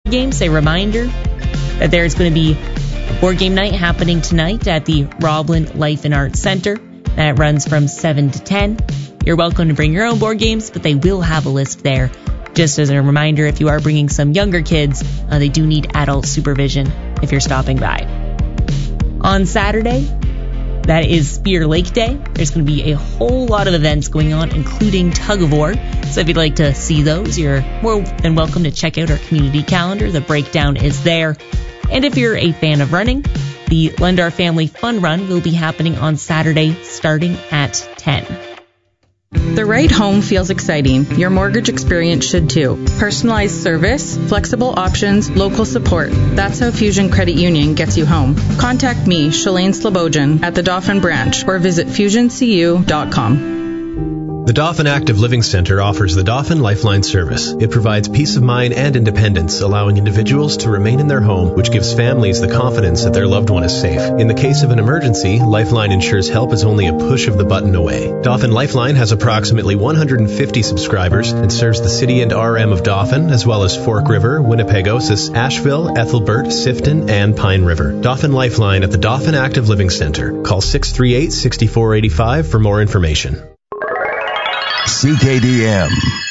games, a reminder that there's going to be a board game night happening tonight at the Roblin Life and Arts Center. That runs from 7 to 10. You're welcome to bring your own board games, but they will have a list there. Just as a reminder, if you are bringing some younger kids, they do need adult supervision if you're stopping by. On Saturday, that is Spear Lake Day. There's going to be a whole lot of events going on, including tug of war. So if you'd like to see those, you're more than welcome to check out our community calendar. The breakdown is there. And if you're a fan of running, the Lendar Family Fun Run will be happening on Saturday starting at 10. The right home feels exciting. Your mortgage experience should too. Personalized service, flexible options, local support. That's how Fusion Credit Union gets you home. Contact me, Shalane Slobodjan, at the Dauphin branch or visit FusionCU.com. The Dauphin Active Living Center offers the Dauphin Lifeline service. It provides peace of mind and independence, allowing individuals to remain in their home, which gives families the confidence that their loved one is safe. In the case of an emergency, Lifeline ensures help is only a push of the button away. Dauphin Lifeline has approximately 150 subscribers and serves the city and RM of Dauphin, as well as Fork River, Winnipegosis, Asheville, Ethelbert, Sifton, and Pine River. Dauphin Lifeline at the Dauphin Active Living Center. Call 638-6485 for more information. CKDM.